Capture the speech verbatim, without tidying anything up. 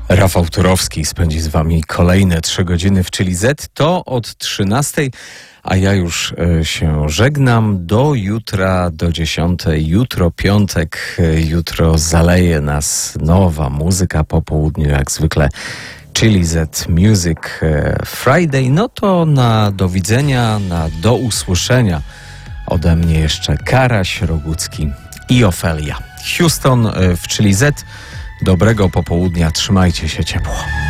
Rafał Turowski spędzi z wami kolejne trzy godziny w Chili Z. To od trzynastej, a ja już e, się żegnam. Do jutra, do dziesiątej. Jutro piątek, e, jutro zaleje nas nowa muzyka po południu, jak zwykle Chili Z Music Friday. No to na do widzenia, na do usłyszenia ode mnie jeszcze Karaś, Rogucki i Ofelia. Houston w Chili Z. Dobrego popołudnia, trzymajcie się ciepło.